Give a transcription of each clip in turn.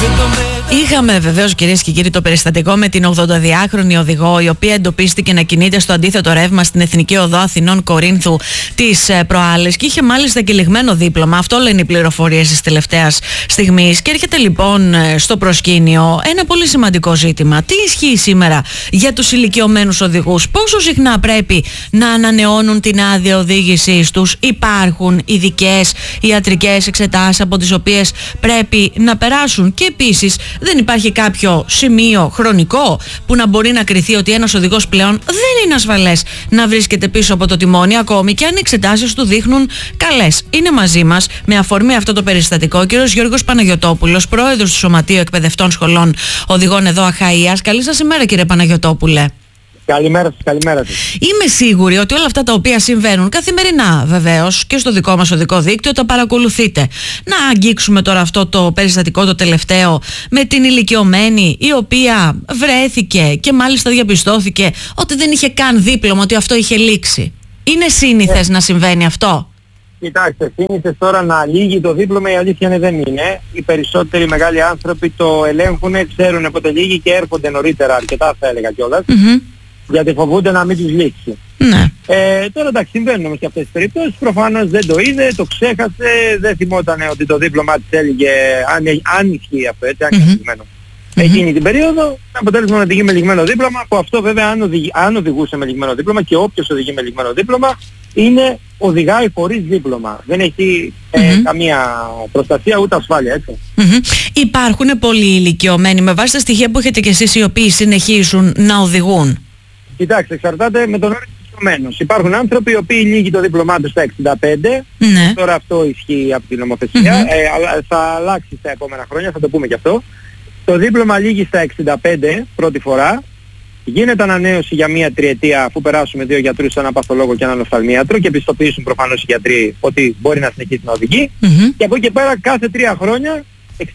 Είχαμε βεβαίως, κυρίες και κύριοι, το περιστατικό με την 82χρονη οδηγό, η οποία εντοπίστηκε να κινείται στο αντίθετο ρεύμα στην Εθνική Οδό Αθηνών Κορίνθου τις προάλλες και είχε μάλιστα και λιγμένο δίπλωμα. Αυτό λένε οι πληροφορίες της τελευταίας στιγμής. Και έρχεται λοιπόν στο προσκήνιο ένα πολύ σημαντικό ζήτημα. Τι ισχύει σήμερα για τους ηλικιωμένους οδηγούς? Πόσο συχνά πρέπει να ανανεώνουν την άδεια οδήγησής τους? Υπάρχουν ειδικές ιατρικές εξετάσεις από τις οποίες πρέπει να περάσουν? Και επίσης, δεν υπάρχει κάποιο σημείο χρονικό που να μπορεί να κριθεί ότι ένας οδηγός πλέον δεν είναι ασφαλές να βρίσκεται πίσω από το τιμόνι, ακόμη και αν οι εξετάσεις του δείχνουν καλές? Είναι μαζί μας με αφορμή αυτό το περιστατικό ο κύριος Γιώργος Παναγιωτόπουλος, πρόεδρος του Σωματείου Εκπαιδευτών Σχολών Οδηγών εδώ Αχαΐας. Καλή σας ημέρα, κύριε Παναγιωτόπουλε. Καλημέρα σας, καλημέρα σας. Είμαι σίγουρη ότι όλα αυτά τα οποία συμβαίνουν καθημερινά, βεβαίως, και στο δικό μας οδικό δίκτυο τα παρακολουθείτε. Να αγγίξουμε τώρα αυτό το περιστατικό το τελευταίο με την ηλικιωμένη, η οποία βρέθηκε και μάλιστα διαπιστώθηκε ότι δεν είχε καν δίπλωμα, ότι αυτό είχε λήξει. Είναι σύνηθες να συμβαίνει αυτό? Κοιτάξτε, σύνηθες τώρα να λύγει το δίπλωμα, η αλήθεια είναι δεν είναι. Οι περισσότεροι μεγάλοι άνθρωποι το ελέγχουν, ξέρουν πότε λύγει και έρχονται νωρίτερα, αρκετά θα έλεγα κιόλας. Γιατί φοβούνται να μην τους λήξει. Ναι. Τώρα εντάξει, συμβαίνουν όμως και αυτές τις περιπτώσεις. Προφανώς δεν το είδε, το ξέχασε, δεν θυμόταν ότι το δίπλωμα της έλεγε, αν ισχύει αυτό, έτσι, αν είναι λυγμένο. Εκείνη την περίοδο, αποτέλεσμα να οδηγεί με λυγμένο δίπλωμα, που αυτό βέβαια αν οδηγούσε με λυγμένο δίπλωμα, και όποιος οδηγεί με λυγμένο δίπλωμα οδηγάει χωρίς δίπλωμα. Δεν έχει καμία προστασία ούτε ασφάλεια, έτσι. Υπάρχουν πολλοί ηλικιωμένοι, με βάση τα στοιχεία που έχετε κι εσείς, οι οποίοι συνεχίζουν να οδηγούν? Κοιτάξτε, εξαρτάται με τον όρο ηλικιωμένος. Υπάρχουν άνθρωποι οι οποίοι λύγει το δίπλωμά τους στα 65. Ναι. Τώρα αυτό ισχύει από την νομοθεσία. Αλλά θα αλλάξει στα επόμενα χρόνια, θα το πούμε κι αυτό. Το δίπλωμα λύγει στα 65 πρώτη φορά. Γίνεται ανανέωση για μία τριετία, αφού περάσουμε 2 γιατρούς, έναν παθολόγο και έναν οφθαλμίατρο, και πιστοποιήσουν προφανώς οι γιατροί ότι μπορεί να συνεχίσει να οδηγεί. Και από εκεί και πέρα κάθε 3 χρόνια,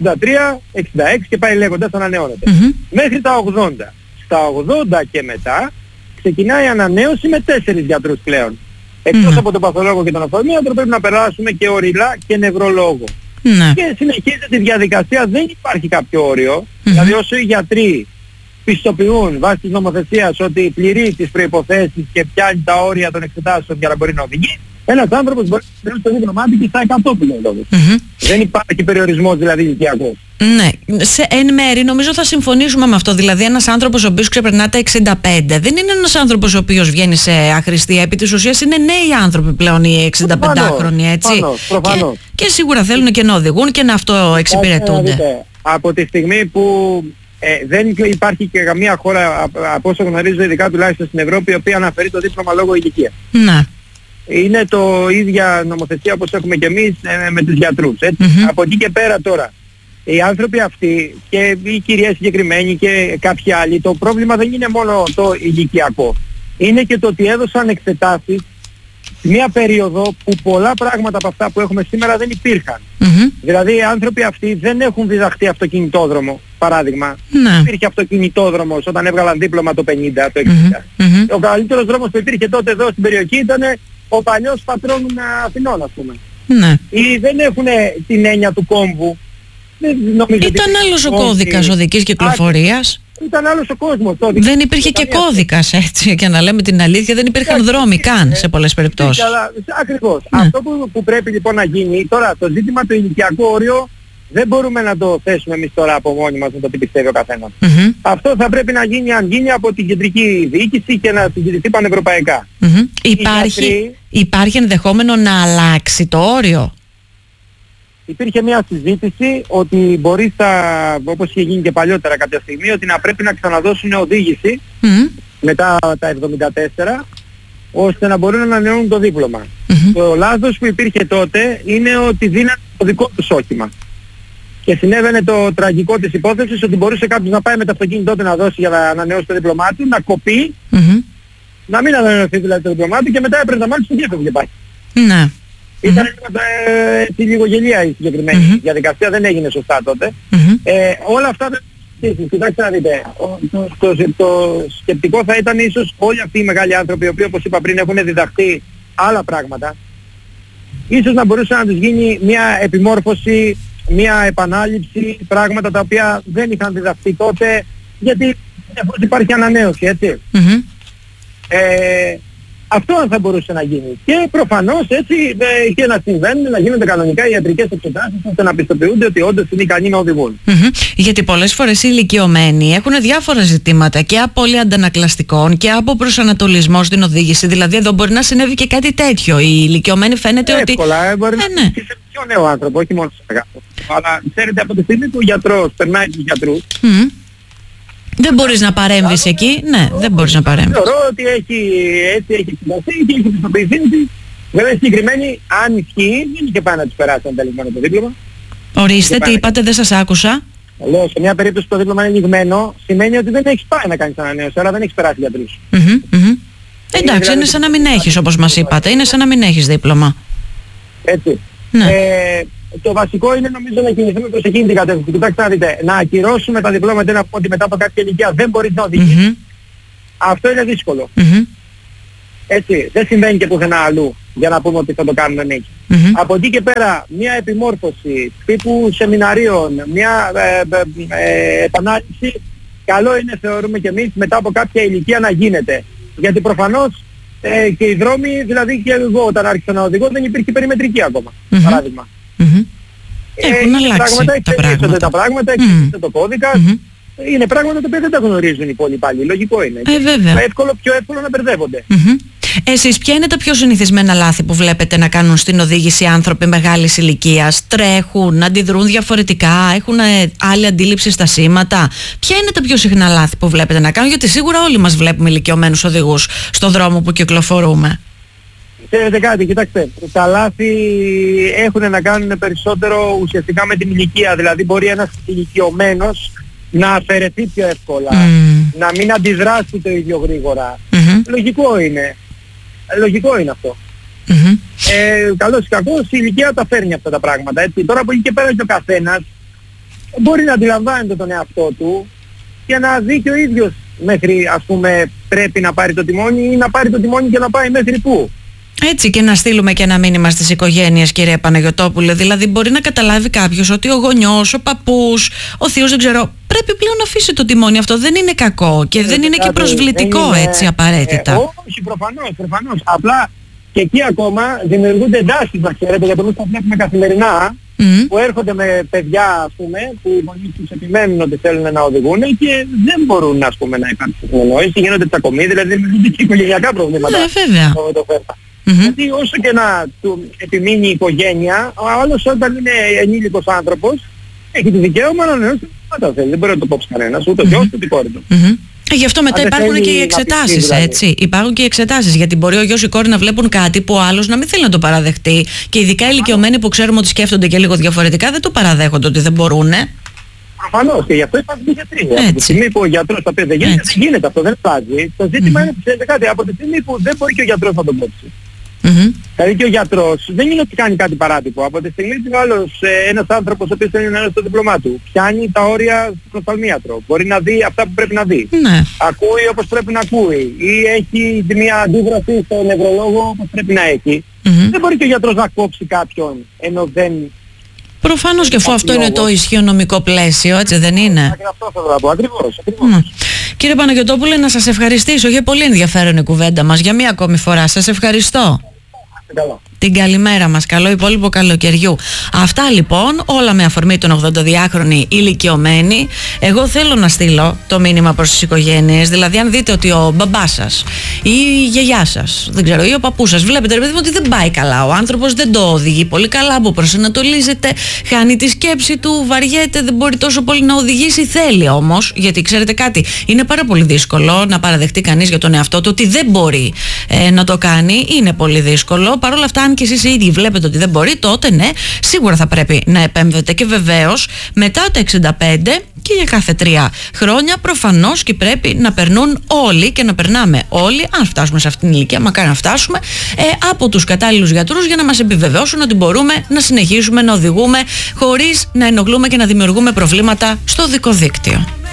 63, 66 και πάει λέγοντας, ανανεώνεται. Μέχρι τα 80. Στα 80 και μετά ξεκινάει η ανανέωση με 4 γιατρούς πλέον. Εκτός από τον παθολόγο και τον οφθαλμίατρο πρέπει να περάσουμε και οριλά και νευρολόγο. Και συνεχίζεται η διαδικασία, δεν υπάρχει κάποιο όριο. Δηλαδή όσο οι γιατροί πιστοποιούν βάσει της νομοθεσίας ότι πληρεί τις προϋποθέσεις και πιάνει τα όρια των εξετάσεων για να μπορεί να οδηγεί, ένας άνθρωπος μπορεί να πληρώσει το δίπλωμά του και στα 100 πλέον. Δεν υπάρχει περιορισμός δηλαδή ηλικιακός. Ναι, εν μέρη νομίζω θα συμφωνήσουμε με αυτό. Δηλαδή ένας άνθρωπος ο οποίος ξεπερνά τα 65 δεν είναι ένας άνθρωπος ο οποίος βγαίνει σε αχρηστία. Επί της ουσίας είναι νέοι άνθρωποι πλέον οι 65χρονοι, έτσι. Προφανώς. Και σίγουρα θέλουν και να οδηγούν και να αυτοεξυπηρετούνται. Από τη στιγμή που δεν υπάρχει και καμία χώρα, από όσο γνωρίζω, ειδικά τουλάχιστον στην Ευρώπη, η οποία αναφέρει το δίπλωμα λόγω ηλικίας. Ναι. Είναι το ίδια νομοθεσία όπως έχουμε και εμείς με τους γιατρούς. Από εκεί και πέρα τώρα, οι άνθρωποι αυτοί και οι κυρίες συγκεκριμένοι και κάποιοι άλλοι, το πρόβλημα δεν είναι μόνο το ηλικιακό. Είναι και το ότι έδωσαν εξετάσεις μια περίοδο που πολλά πράγματα από αυτά που έχουμε σήμερα δεν υπήρχαν. Δηλαδή οι άνθρωποι αυτοί δεν έχουν διδαχτεί αυτοκινητόδρομο, παράδειγμα. Υπήρχε αυτοκινητόδρομος όταν έβγαλαν δίπλωμα το 50, το 60. Ο καλύτερος δρόμος που υπήρχε τότε εδώ στην περιοχή ήταν ο παλιός πατρών Αθηνών, ας πούμε. Ή δεν έχουν την έννοια του κόμβου. Ήταν άλλος ο κώδικας οδικής κυκλοφορίας. Ήταν άλλος ο κόσμος. Δεν υπήρχε και κώδικας, έτσι, και να λέμε την αλήθεια, δεν υπήρχαν δρόμοι καν σε πολλές περιπτώσεις. Ακριβώς. Αυτό που πρέπει λοιπόν να γίνει, τώρα το ζήτημα του ηλικιακού όριο δεν μπορούμε να το θέσουμε εμείς τώρα από μόνοι μας, να το πιστεύει ο καθένας. Αυτό θα πρέπει να γίνει, αν γίνει, από την κεντρική διοίκηση και να συζητηθεί πανευρωπαϊκά. Υπάρχει ενδεχόμενο να αλλάξει το όριο? Υπήρχε μια συζήτηση ότι μπορεί, όπως είχε γίνει και παλιότερα κάποια στιγμή, ότι να πρέπει να ξαναδώσουν οδήγηση μετά τα 74, ώστε να μπορούν να ανανεώνουν το δίπλωμα. Το λάθος που υπήρχε τότε είναι ότι δίνανε το δικό τους όχημα. Και συνέβαινε το τραγικό της υπόθεσης ότι μπορούσε κάποιος να πάει με το αυτοκίνητό του να δώσει για να ανανεώσει το δίπλωμά του, να κοπεί, να μην ανανεωθεί δηλαδή το δίπλωμά του, και μετά έπρεπε να μάθει στο γέφυρο και πάει. Ήταν λίγο γελία η συγκεκριμένη διαδικασία, δεν έγινε σωστά τότε. Όλα αυτά κοιτάξτε να δείτε, το σκεπτικό θα ήταν ίσως όλοι αυτοί οι μεγάλοι άνθρωποι, οι οποίοι όπως είπα πριν έχουν διδαχθεί άλλα πράγματα, ίσως να μπορούσε να τους γίνει μια επιμόρφωση μια επανάληψη, πράγματα τα οποία δεν είχαν διδαχθεί τότε, γιατί υπάρχει ανανέωση, έτσι. Αυτό θα μπορούσε να γίνει. Και προφανώς έτσι και να συμβαίνουν, να γίνονται κανονικά οι ιατρικές εξετάσεις, ώστε να πιστοποιούνται ότι όντως είναι ικανοί να οδηγούν. Γιατί πολλές φορές οι ηλικιωμένοι έχουν διάφορα ζητήματα και από πολύ αντανακλαστικών και από προσανατολισμό στην οδήγηση. Δηλαδή εδώ μπορεί να συνέβη και κάτι τέτοιο. Οι ηλικιωμένοι φαίνεται ότι... Εύκολα, μπορεί να είναι και σε πιο νέο άνθρωπο, όχι μόνο σε μεγάλο. Αλλά ξέρετε, από τη στιγμή που ο γιατρός περνάει τους γιατρούς, δεν μπορείς να παρέμβεις εκεί. Ναι, δεν μπορείς να παρέμβεις. Θεωρώ ότι έχει συνταχθεί και έχει πιστοποιηθεί ότι βέβαια συγκεκριμένη, αν ισχύει, δεν είχε πάει να τους περάσει ένα λιγμένο το δίπλωμα. Ορίστε, τι είπατε, δεν σας άκουσα. Λέω, σε μια περίπτωση το δίπλωμα είναι λιγμένο, σημαίνει ότι δεν έχεις πάει να κάνεις ανανέωση, άρα δεν έχεις περάσει γιατρούς. Εντάξει, δηλαδή είναι σαν να μην έχεις, όπως μας είπατε. Είναι σαν να μην έχεις δίπλωμα. Έτσι. Ναι. Το βασικό είναι νομίζω να κινηθούμε προς εκείνη την κατεύθυνση. Κοιτάξτε να δείτε, να ακυρώσουμε τα διπλώματα, να πούμε ότι μετά από κάποια ηλικία δεν μπορείς να οδηγήσεις. Αυτό είναι δύσκολο. Έτσι, δεν συμβαίνει και πουθενά αλλού για να πούμε ότι θα το κάνουμε εμείς. Από εκεί και πέρα, μια επιμόρφωση τύπου σεμιναρίων, μια επανάληψη, καλό είναι θεωρούμε και εμείς μετά από κάποια ηλικία να γίνεται. Γιατί προφανώς και οι δρόμοι, δηλαδή και εγώ όταν άρχισα να οδηγώ δεν υπήρχε περιμετρική ακόμα, παράδειγμα. Έχουν αλλάξει τα πράγματα. Εξηγήστε το κώδικα. Είναι πράγματα τα οποία δεν τα γνωρίζουν οι υπόλοιποι. Λογικό είναι. Πιο εύκολο να μπερδεύονται. Εσείς ποια είναι τα πιο συνηθισμένα λάθη που βλέπετε να κάνουν στην οδήγηση άνθρωποι μεγάλης ηλικίας? Τρέχουν, αντιδρούν διαφορετικά, έχουν άλλη αντίληψη στα σήματα? Ποια είναι τα πιο συχνά λάθη που βλέπετε να κάνουν? Γιατί σίγουρα όλοι μας βλέπουμε ηλικιωμένους οδηγούς στον δρόμο που κυκλοφορούμε. Ξέρετε κάτι, κοιτάξτε, τα λάθη έχουν να κάνουν περισσότερο ουσιαστικά με την ηλικία. Δηλαδή μπορεί ένας ηλικιωμένος να αφαιρεθεί πιο εύκολα, να μην αντιδράσει το ίδιο γρήγορα. Λογικό είναι. Λογικό είναι αυτό. Καλώς ή κακώς η ηλικία τα φέρνει αυτά τα πράγματα. Έτσι. Τώρα από εκεί και πέρα και ο καθένας μπορεί να αντιλαμβάνεται τον εαυτό του και να δει και ο ίδιος μέχρι, ας πούμε, πρέπει να πάρει το τιμόνι ή να πάρει το τιμόνι και να πάει μέχρι πού. Έτσι, και να στείλουμε και ένα μήνυμα στις οικογένειες, κυρία Παναγιωτόπουλε. Δηλαδή μπορεί να καταλάβει κάποιος ότι ο γονιός, ο παππούς, ο θείος, δεν ξέρω, πρέπει πλέον να αφήσει το τιμόνι. Αυτό δεν είναι κακό και δεν είναι και προσβλητικό έτσι απαραίτητα. Όχι, προφανώς. Απλά και εκεί ακόμα δημιουργούνται εντάσεις, να ξέρετε, γιατί εμείς τα βλέπουμε καθημερινά, που έρχονται με παιδιά, ας πούμε, που οι γονείς τους επιμένουν ότι θέλουν να οδηγούν και δεν μπορούν, ας πούμε, να υπάρξει συνεννόηση, γίνονται τσακωμοί, δηλαδή δημιουργούνται και οικογενειακά προβλήματα. Ναι, βέβαια. Γιατί όσο και να του επιμείνει η οικογένεια, ο άλλος όταν είναι ενήλικος άνθρωπος έχει το δικαίωμα να ανανεώσει τα θέλει. Δεν μπορεί να το κόψει κανένας, ούτε ο γιος ούτε η κόρη του. Γι' αυτό μετά υπάρχουν και οι εξετάσεις, δηλαδή. Έτσι. Υπάρχουν και οι εξετάσεις, γιατί μπορεί ο γιος ή η κόρη να βλέπουν κάτι που ο άλλος να μην θέλει να το παραδεχτεί. Και ειδικά ηλικιωμένοι που ξέρουμε ότι σκέφτονται και λίγο διαφορετικά δεν το παραδέχονται ότι δεν μπορούν. Προφανώς, και γι' αυτό υπάρχουν οι γιατροί. Από τη στιγμή που ο γιατρός θα πει δεν γίνεται αυτό, δεν φτάζει. Το ζήτημα είναι, ξέρετε κάτι, από τη στιγμή που δεν μπορεί και ο γιατρός να τον κόψει. Δηλαδή και ο γιατρός δεν είναι ότι κάνει κάτι παράτυπο. Από τη στιγμή που ένας άνθρωπος ο οποίος θέλει να είναι στο δίπλωμά του πιάνει τα όρια στον οφθαλμίατρο, μπορεί να δει αυτά που πρέπει να δει, ακούει όπως πρέπει να ακούει ή έχει μια αντίδραση στο νευρολόγο όπως πρέπει να έχει, δεν μπορεί και ο γιατρός να κόψει κάποιον ενώ δεν... Προφανώς, και αφού αυτό είναι το ισχύο νομικό πλαίσιο, έτσι δεν είναι? Αυτό θέλω να πω, ακριβώς. Κύριε Παναγιωτόπουλε, να σας ευχαριστήσω για πολύ ενδιαφέρον η κουβέντα μας για μία ακόμη φορά. Σας ευχαριστώ. Καλό. Την καλημέρα μας, καλό υπόλοιπο καλοκαιριού. Αυτά λοιπόν, όλα με αφορμή τον 82χρονη ηλικιωμένη. Εγώ θέλω να στείλω το μήνυμα προς τις οικογένειες. Δηλαδή, αν δείτε ότι ο μπαμπάς σας ή η γιαγιά σας, δεν ξέρω, ή ο παππούς σας, βλέπετε ρε παιδί μου ότι δεν πάει καλά, ο άνθρωπος δεν το οδηγεί πολύ καλά, που προσανατολίζεται, χάνει τη σκέψη του, βαριέται, δεν μπορεί τόσο πολύ να οδηγήσει. Θέλει όμως, γιατί ξέρετε κάτι, είναι πάρα πολύ δύσκολο να παραδεχτεί κανείς για τον εαυτό του ότι δεν μπορεί να το κάνει. Είναι πολύ δύσκολο. Παρ' όλα αυτά, αν και εσείς οι ίδιοι βλέπετε ότι δεν μπορεί, τότε ναι, σίγουρα θα πρέπει να επέμβετε. Και βεβαίως μετά τα 65 και για κάθε 3 χρόνια προφανώς και πρέπει να περνούν όλοι και να περνάμε όλοι, αν φτάσουμε σε αυτήν την ηλικία, μακάρι να φτάσουμε, από τους κατάλληλους γιατρούς για να μας επιβεβαιώσουν ότι μπορούμε να συνεχίσουμε να οδηγούμε χωρίς να ενοχλούμε και να δημιουργούμε προβλήματα στο οδικό δίκτυο.